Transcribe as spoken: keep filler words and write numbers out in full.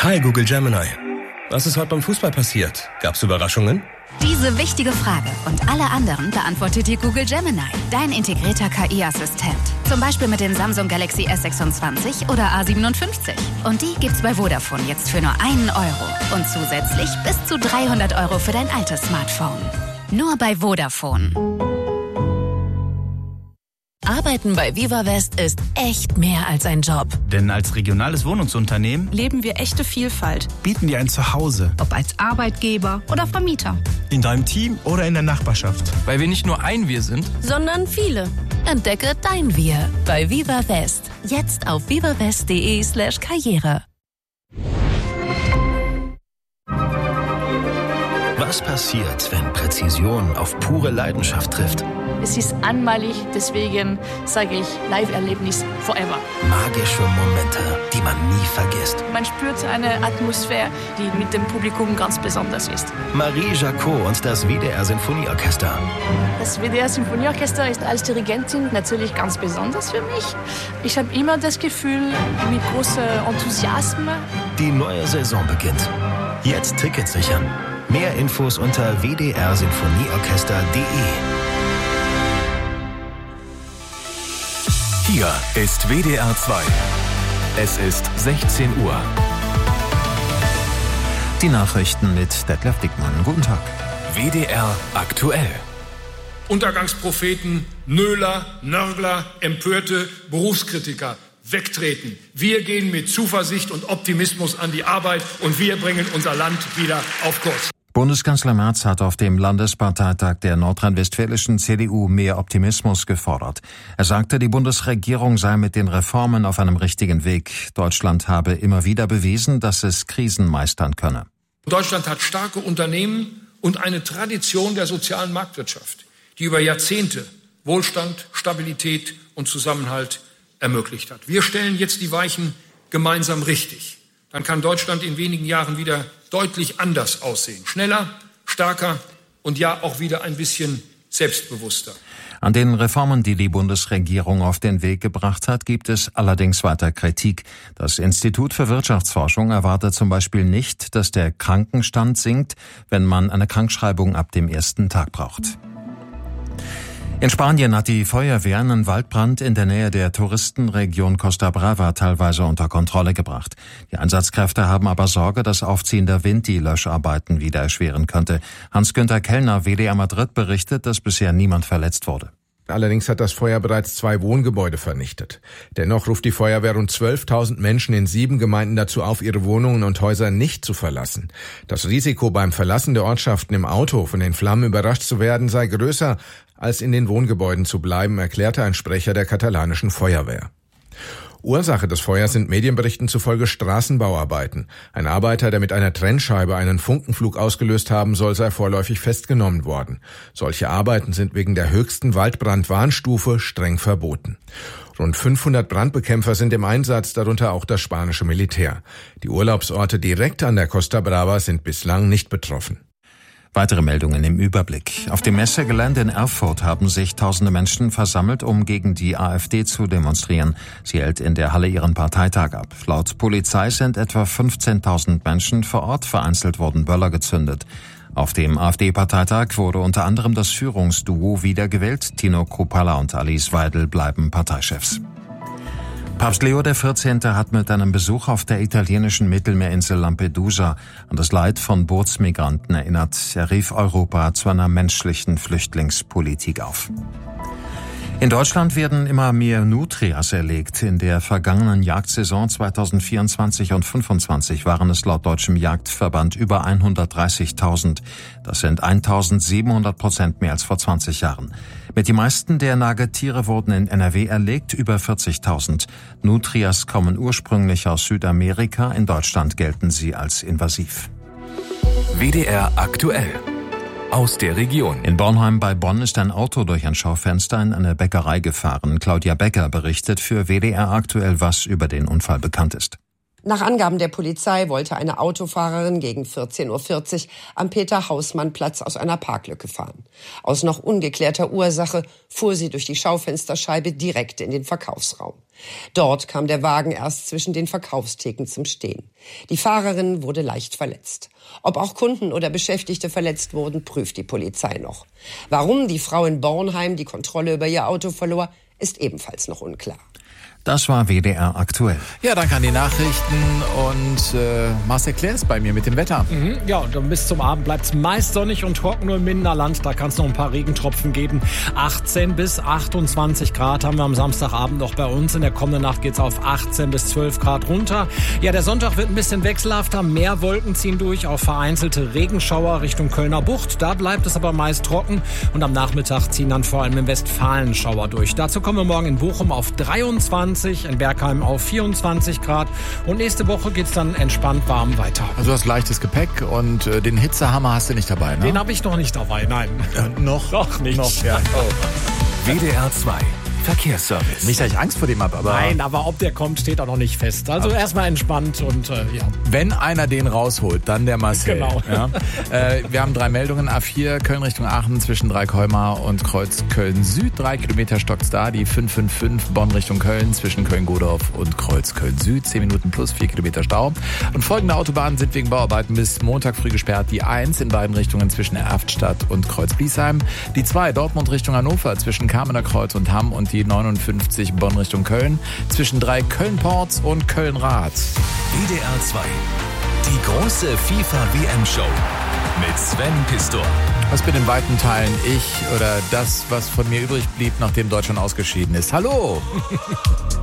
Hi Google Gemini. Was ist heute beim Fußball passiert? Gab's Überraschungen? Diese wichtige Frage und alle anderen beantwortet dir Google Gemini, dein integrierter K I-Assistent. Zum Beispiel mit dem Samsung Galaxy S sechsundzwanzig oder A siebenundfünfzig. Und die gibt's bei Vodafone jetzt für nur einen Euro. Und zusätzlich bis zu dreihundert Euro für dein altes Smartphone. Nur bei Vodafone. Arbeiten bei VivaVest ist echt mehr als ein Job. Denn als regionales Wohnungsunternehmen leben wir echte Vielfalt. Bieten dir ein Zuhause. Ob als Arbeitgeber oder Vermieter. In deinem Team oder in der Nachbarschaft. Weil wir nicht nur ein Wir sind, sondern viele. Entdecke dein Wir bei VivaVest. Jetzt auf vivavest.de slash Karriere. Was passiert, wenn Präzision auf pure Leidenschaft trifft? Es ist einmalig, deswegen sage ich Live-Erlebnis forever. Magische Momente, die man nie vergisst. Man spürt eine Atmosphäre, die mit dem Publikum ganz besonders ist. Marie Jacot und das W D R-Sinfonieorchester. Das W D R-Sinfonieorchester ist als Dirigentin natürlich ganz besonders für mich. Ich habe immer das Gefühl, mit großem Enthusiasmus. Die neue Saison beginnt. Jetzt Tickets sichern. Mehr Infos unter w d r sinfonieorchester punkt d e. Hier ist W D R zwei. Es ist sechzehn Uhr. Die Nachrichten mit Detlef Dickmann. Guten Tag. W D R aktuell. Untergangspropheten, Nöler, Nörgler, Empörte, Berufskritiker wegtreten. Wir gehen mit Zuversicht und Optimismus an die Arbeit und wir bringen unser Land wieder auf Kurs. Bundeskanzler Merz hat auf dem Landesparteitag der nordrhein-westfälischen C D U mehr Optimismus gefordert. Er sagte, die Bundesregierung sei mit den Reformen auf einem richtigen Weg. Deutschland habe immer wieder bewiesen, dass es Krisen meistern könne. Deutschland hat starke Unternehmen und eine Tradition der sozialen Marktwirtschaft, die über Jahrzehnte Wohlstand, Stabilität und Zusammenhalt ermöglicht hat. Wir stellen jetzt die Weichen gemeinsam richtig. Dann kann Deutschland in wenigen Jahren wieder deutlich anders aussehen. Schneller, stärker und ja auch wieder ein bisschen selbstbewusster. An den Reformen, die die Bundesregierung auf den Weg gebracht hat, gibt es allerdings weiter Kritik. Das Institut für Wirtschaftsforschung erwartet zum Beispiel nicht, dass der Krankenstand sinkt, wenn man eine Krankschreibung ab dem ersten Tag braucht. In Spanien hat die Feuerwehr einen Waldbrand in der Nähe der Touristenregion Costa Brava teilweise unter Kontrolle gebracht. Die Einsatzkräfte haben aber Sorge, dass aufziehender Wind die Löscharbeiten wieder erschweren könnte. Hans-Günther Kellner, W D R Madrid, berichtet, dass bisher niemand verletzt wurde. Allerdings hat das Feuer bereits zwei Wohngebäude vernichtet. Dennoch ruft die Feuerwehr rund zwölftausend Menschen in sieben Gemeinden dazu auf, ihre Wohnungen und Häuser nicht zu verlassen. Das Risiko beim Verlassen der Ortschaften im Auto von den Flammen überrascht zu werden sei größer, als in den Wohngebäuden zu bleiben, erklärte ein Sprecher der katalanischen Feuerwehr. Ursache des Feuers sind Medienberichten zufolge Straßenbauarbeiten. Ein Arbeiter, der mit einer Trennscheibe einen Funkenflug ausgelöst haben soll, sei vorläufig festgenommen worden. Solche Arbeiten sind wegen der höchsten Waldbrandwarnstufe streng verboten. Rund fünfhundert Brandbekämpfer sind im Einsatz, darunter auch das spanische Militär. Die Urlaubsorte direkt an der Costa Brava sind bislang nicht betroffen. Weitere Meldungen im Überblick. Auf dem Messegelände in Erfurt haben sich tausende Menschen versammelt, um gegen die AfD zu demonstrieren. Sie hält in der Halle ihren Parteitag ab. Laut Polizei sind etwa fünfzehntausend Menschen vor Ort, vereinzelt wurden Böller gezündet. Auf dem AfD-Parteitag wurde unter anderem das Führungsduo wiedergewählt. Tino Kruppalla und Alice Weidel bleiben Parteichefs. Papst Leo der vierzehnte hat mit einem Besuch auf der italienischen Mittelmeerinsel Lampedusa an das Leid von Bootsmigranten erinnert. Er rief Europa zu einer menschlichen Flüchtlingspolitik auf. In Deutschland werden immer mehr Nutrias erlegt. In der vergangenen Jagdsaison zweitausendvierundzwanzig und fünfundzwanzig waren es laut deutschem Jagdverband über hundertdreißigtausend. Das sind eintausendsiebenhundert Prozent mehr als vor zwanzig Jahren. Mit die meisten der Nagetiere wurden in N R W erlegt, über vierzigtausend. Nutrias kommen ursprünglich aus Südamerika. In Deutschland gelten sie als invasiv. W D R aktuell. Aus der Region. In Bornheim bei Bonn ist ein Auto durch ein Schaufenster in eine Bäckerei gefahren. Claudia Becker berichtet für W D R aktuell, was über den Unfall bekannt ist. Nach Angaben der Polizei wollte eine Autofahrerin gegen vierzehn Uhr vierzig am Peter-Hausmann-Platz aus einer Parklücke fahren. Aus noch ungeklärter Ursache fuhr sie durch die Schaufensterscheibe direkt in den Verkaufsraum. Dort kam der Wagen erst zwischen den Verkaufstheken zum Stehen. Die Fahrerin wurde leicht verletzt. Ob auch Kunden oder Beschäftigte verletzt wurden, prüft die Polizei noch. Warum die Frau in Bornheim die Kontrolle über ihr Auto verlor, ist ebenfalls noch unklar. Das war W D R aktuell. Ja, danke an die Nachrichten und äh, Marcel Claire ist bei mir mit dem Wetter. Mhm, ja, und dann bis zum Abend bleibt es meist sonnig und trocken, nur im Minderland. Da kann es noch ein paar Regentropfen geben. achtzehn bis achtundzwanzig Grad haben wir am Samstagabend noch bei uns. In der kommenden Nacht geht's auf achtzehn bis zwölf Grad runter. Ja, der Sonntag wird ein bisschen wechselhafter. Mehr Wolken ziehen durch, auch vereinzelte Regenschauer Richtung Kölner Bucht. Da bleibt es aber meist trocken und am Nachmittag ziehen dann vor allem im Westfalen Schauer durch. Dazu kommen wir morgen in Bochum auf dreiundzwanzig, in Bergheim auf vierundzwanzig Grad und nächste Woche geht's dann entspannt warm weiter. Also du hast leichtes Gepäck und äh, den Hitzehammer hast du nicht dabei, ne? Den habe ich noch nicht dabei, nein. Äh, noch? Noch nicht. Noch, ja. Oh. W D R zwei Verkehrsservice. Nicht, dass ich Angst vor dem habe, aber... Nein, aber ob der kommt, steht auch noch nicht fest. Also aber erstmal entspannt und äh, ja. Wenn einer den rausholt, dann der Marcel. Genau. Ja. äh, wir haben drei Meldungen. A vier, Köln Richtung Aachen zwischen Dreikolmar und Kreuz Köln-Süd. Drei Kilometer stockt's da. Die fünf fünf fünf Bonn Richtung Köln zwischen Köln-Godorf und Kreuz Köln-Süd. Zehn Minuten plus vier Kilometer Stau. Und folgende Autobahnen sind wegen Bauarbeiten bis Montag früh gesperrt. Die eins in beiden Richtungen zwischen Erftstadt und Kreuz-Biesheim. Die zwei Dortmund Richtung Hannover zwischen Kamener Kreuz und Hamm. Und die neunundfünfzig Bonn Richtung Köln zwischen drei Köln-Ports und Köln-Rath. W D R zwei. Die große FIFA-W M-Show mit Sven Pistor. Was bin in weiten Teilen ich oder das, was von mir übrig blieb, nachdem Deutschland ausgeschieden ist. Hallo!